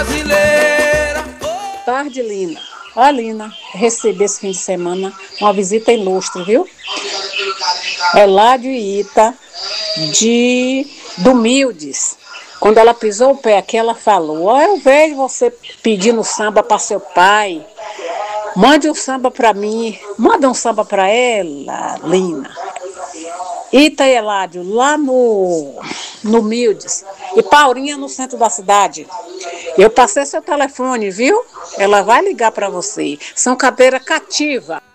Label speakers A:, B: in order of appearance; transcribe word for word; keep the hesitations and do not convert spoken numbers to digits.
A: Tarde, Lina. Ó, Lina, recebi esse fim de semana uma visita ilustre, viu? É lá de Ita, de do Mildes. Quando ela pisou o pé aqui, ela falou: ó, eu vejo você pedindo samba para seu pai. Mande um samba para mim. Manda um samba para ela, Lina. Ita e Eládio, lá no, no Mildes. E Paulinha, no centro da cidade. Eu passei seu telefone, viu? Ela vai ligar para você. São cadeira cativa.